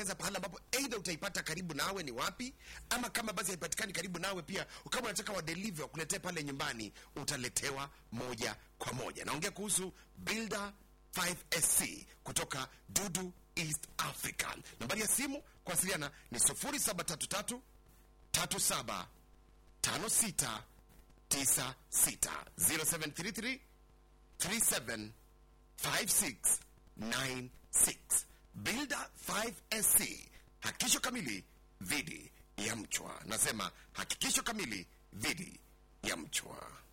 pahala ambapo either utaipata karibu nawe ni wapi, ama kama basi haipatikani karibu nawe pia, kama unataka wa deliver kuletea pale nyumbani, utaletewa moja kwa moja. Naongea kuhusu Builder 5SC kutoka Dudu East Africa. Nambari ya simu kuwasiliana ni 0733 37 56 96 0733 37 56 96. Builder 5SC, hakikisho kamili dhidi ya mchwa. Nasema hakikisho kamili dhidi ya mchwa.